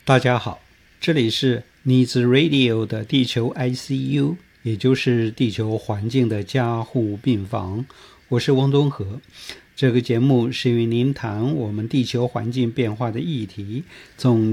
大家好，这里是 Needs Radio 的地球 ICU， 也就是地球环境的加护病房。我是翁东和。这个节目是与您谈我们地球环境变化的议题，从